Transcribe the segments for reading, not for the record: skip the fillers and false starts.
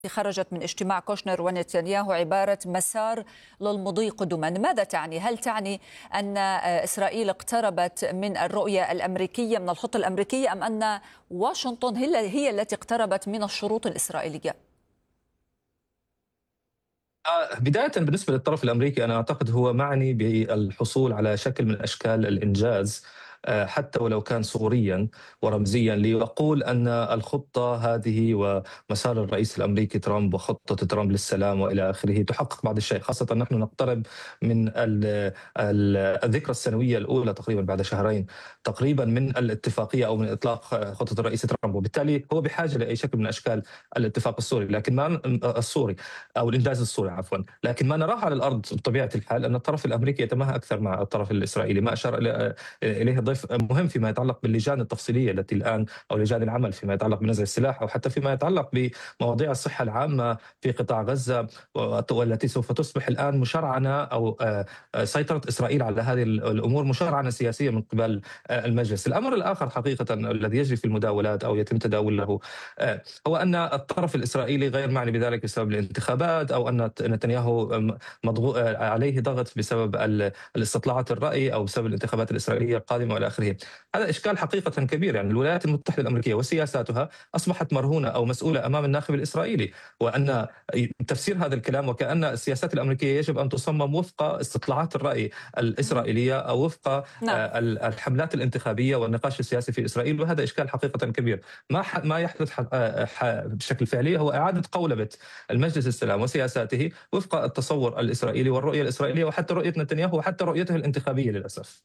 خرجت من اجتماع كوشنر ونتنياهو عبارة مسار للمضي قدما. ماذا تعني؟ هل تعني أن إسرائيل اقتربت من الرؤية الأمريكية، من الخطة الأمريكية، أم أن واشنطن هي التي اقتربت من الشروط الإسرائيلية؟ بداية بالنسبة للطرف الأمريكي أنا أعتقد هو معني بالحصول على شكل من أشكال الإنجاز، حتى ولو كان صوريا ورمزيا، ليقول أن الخطة هذه ومسار الرئيس الأمريكي ترامب وخطة ترامب للسلام وإلى آخره تحقق بعض الشيء، خاصة نحن نقترب من الذكرى السنوية الأولى تقريبا بعد شهرين تقريبا من الاتفاقية أو من إطلاق خطة الرئيس ترامب، وبالتالي هو بحاجة لأي شكل من أشكال الاتفاق السوري، لكن ما السوري أو الإنجاز السوري عفوا. لكن ما نراه على الأرض بطبيعة الحال أن الطرف الأمريكي يتماهى أكثر مع الطرف الإسرائيلي، ما أشار إليه ضيف مهم فيما يتعلق باللجان التفصيلية التي الآن أو لجان العمل فيما يتعلق بنزع السلاح، أو حتى فيما يتعلق بمواضيع الصحة العامة في قطاع غزة، والتي سوف تصبح الآن مشرعنة أو سيطرة إسرائيل على هذه الأمور مشرعنة سياسية من قبل المجلس. الأمر الآخر حقيقة الذي يجري في المداولات أو يتم تداوله هو أن الطرف الإسرائيلي غير معني بذلك بسبب الانتخابات، أو أن نتنياهو مضغوط عليه ضغط بسبب الاستطلاعات الرأي أو بسبب الانتخابات الإسرائيلية القادمة وإلى آخره. هذا إشكال حقيقة كبير، يعني الولايات المتحدة الأمريكية وسياساتها أصبحت مرهونة أو مسؤولة أمام الناخب الإسرائيلي، وأن تفسير هذا الكلام وكأن السياسات الأمريكية يجب أن تصمم وفق استطلاعات الرأي الإسرائيلية أو وفق الحملات الانتخابية والنقاش السياسي في إسرائيل، وهذا إشكال حقيقة كبير. ما يحدث بشكل فعلي هو إعادة قولبة المجلس السلام وسياساته وفق التصور الإسرائيلي والرؤية الإسرائيلية وحتى رؤية نتنياهو وحتى رؤيته الانتخابية للأسف.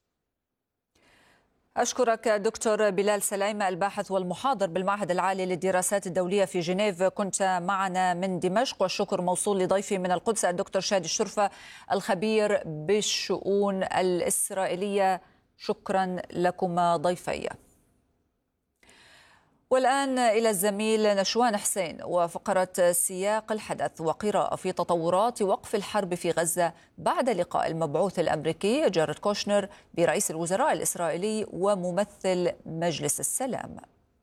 أشكرك دكتور بلال سليمة، الباحث والمحاضر بالمعهد العالي للدراسات الدولية في جنيف، كنت معنا من دمشق. والشكر موصول لضيفي من القدس الدكتور شادي الشرفة الخبير بالشؤون الإسرائيلية. شكرا لكما ضيفي. والآن إلى الزميل نشوان حسين وفقرة سياق الحدث وقراءة في تطورات وقف الحرب في غزة بعد لقاء المبعوث الأمريكي جاريد كوشنر برئيس الوزراء الإسرائيلي وممثل مجلس السلام.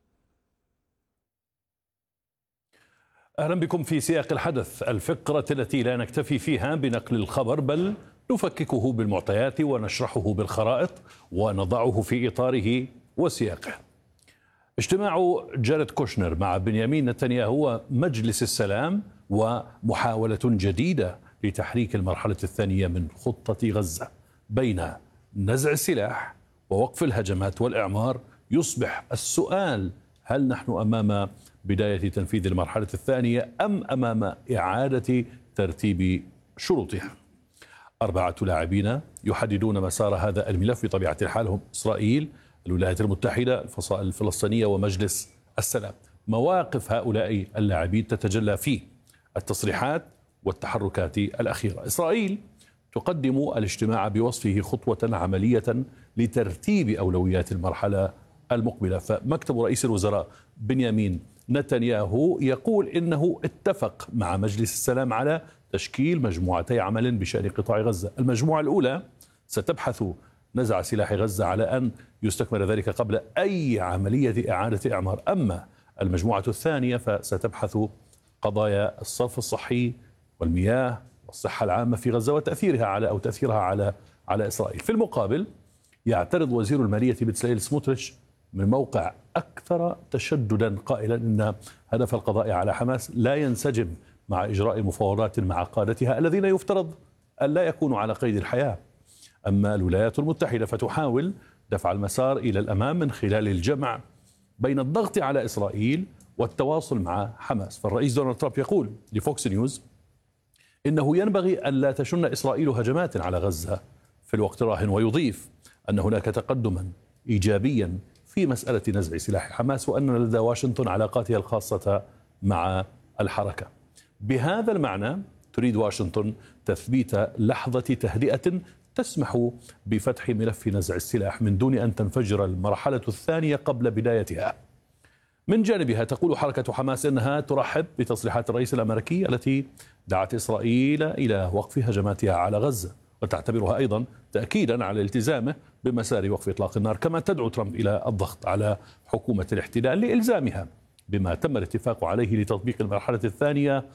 أهلا بكم في سياق الحدث، الفقرة التي لا نكتفي فيها بنقل الخبر بل نفككه بالمعطيات ونشرحه بالخرائط ونضعه في إطاره وسياقه. اجتماع جاريد كوشنر مع بنيامين نتنياهو ومجلس السلام ومحاولة جديدة لتحريك المرحلة الثانية من خطة غزة بين نزع السلاح ووقف الهجمات والإعمار. يصبح السؤال: هل نحن أمام بداية تنفيذ المرحلة الثانية أم أمام إعادة ترتيب شروطها؟ 4 لاعبين يحددون مسار هذا الملف بطبيعة الحال، هم إسرائيل، الولايات المتحدة، الفصائل الفلسطينية ومجلس السلام. مواقف هؤلاء اللاعبين تتجلى في التصريحات والتحركات الأخيرة. إسرائيل تقدم الاجتماع بوصفه خطوة عملية لترتيب أولويات المرحلة المقبلة، فمكتب رئيس الوزراء بنيامين نتنياهو يقول إنه اتفق مع مجلس السلام على تشكيل مجموعتي عمل بشأن قطاع غزة. المجموعة الأولى ستبحث نزع سلاح غزة على أن يستكمل ذلك قبل أي عملية إعادة إعمار، أما المجموعة الثانية فستبحث قضايا الصرف الصحي والمياه والصحة العامة في غزة وتأثيرها على إسرائيل. في المقابل يعترض وزير المالية بتسليل سموتريتش من موقع أكثر تشددا قائلا إن هدف القضاء على حماس لا ينسجم مع إجراء مفاوضات مع قادتها الذين يفترض أن لا يكونوا على قيد الحياة. أما الولايات المتحدة فتحاول دفع المسار إلى الأمام من خلال الجمع بين الضغط على إسرائيل والتواصل مع حماس. فالرئيس دونالد ترامب يقول لفوكس نيوز إنه ينبغي أن لا تشن إسرائيل هجمات على غزة في الوقت الراهن، ويضيف أن هناك تقدما إيجابيا في مسألة نزع سلاح حماس وأن لدى واشنطن علاقاتها الخاصة مع الحركة. بهذا المعنى تريد واشنطن تثبيت لحظة تهدئة تسمح بفتح ملف نزع السلاح من دون أن تنفجر المرحلة الثانية قبل بدايتها. من جانبها تقول حركة حماس أنها ترحب بتصريحات الرئيس الأمريكي التي دعت إسرائيل إلى وقف هجماتها على غزة، وتعتبرها أيضا تأكيدا على التزامه بمسار وقف إطلاق النار، كما تدعو ترامب إلى الضغط على حكومة الاحتلال لإلزامها بما تم الاتفاق عليه لتطبيق المرحلة الثانية